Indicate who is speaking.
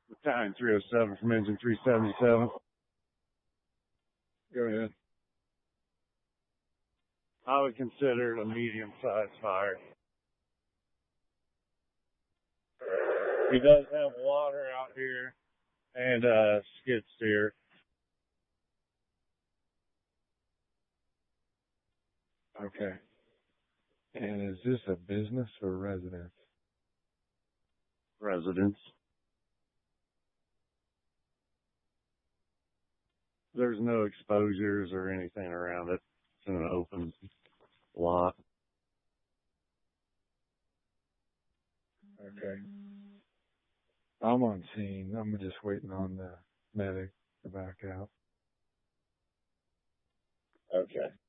Speaker 1: Battalion 307 from engine 377.
Speaker 2: Go ahead.
Speaker 1: I would consider it a medium-sized fire. He does have water out here and skid steer.
Speaker 2: Okay. And is this a business or residence?
Speaker 1: Residence. There's no exposures or anything around it. It's in an open lot.
Speaker 2: Okay. I'm on scene. I'm just waiting on the medic to back out.
Speaker 1: Okay.